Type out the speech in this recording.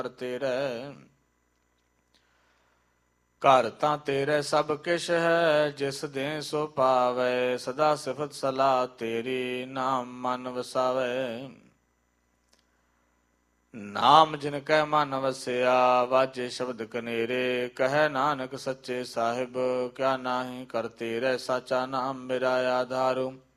ਤੇਰੇ ਘਰ ਤਾਂ ਤੇਰੇ ਸਭ ਕਿਛ ਹੈ, ਜਿਸ ਦੇ ਸੋ ਪਾਵੇ। ਸਦਾ ਸਿਫਤ ਸਲਾਹ ਤੇਰੀ, ਨਾਮ ਮਨ ਵਸਾਵੇ। ਨਾਮ ਜਿਨ ਕੈ ਮਨ ਵਸਿਆ, ਵਾਜੇ ਸ਼ਬਦ ਕਨੇਰੇ। ਕਹੈ ਨਾਨਕ ਸੱਚੇ ਸਾਹਿਬ, ਕਿਆ ਨਾਹੀ ਕਰ ਤੇਰੇ। ਸਾਚਾ ਨਾਮ ਮੇਰਾ ਆਧਾਰੂ,